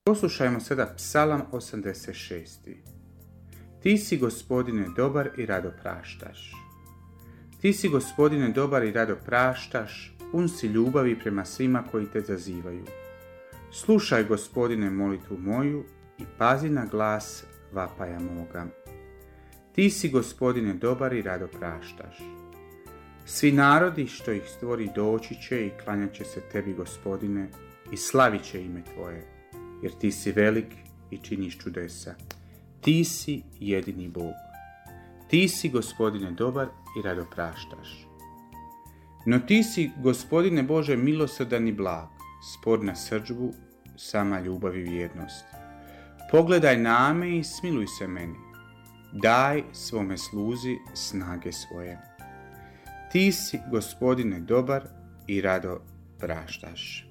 Poslušajmo sada Psalam 86. Ti si, Gospodine, dobar i rado praštaš. Ti si, Gospodine, dobar i rado praštaš, pun si ljubavi prema svima koji te zazivaju. Slušaj, Gospodine, molitvu moju i pazi na glas vapaja moga. Ti si, Gospodine, dobar i rado praštaš. Svi narodi što ih stvori doći će i klanjat će se tebi, Gospodine, i slavit će ime tvoje, jer ti si velik i činiš čudesa. Ti si jedini Bog. Ti si, Gospodine, dobar i rado praštaš. No ti si, Gospodine Bože, milosrdan i blag, spor na srdžbu, sama ljubav i vjernost. Pogledaj na me i smiluj se meni. Daj svome sluzi snage svoje. Ti si, Gospodine, dobar i rado praštaš.